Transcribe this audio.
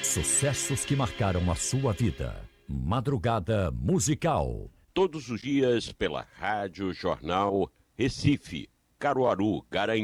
Sucessos que marcaram a sua vida. Madrugada Musical. Todos os dias pela Rádio Jornal Recife, Caruaru, Garanhuns.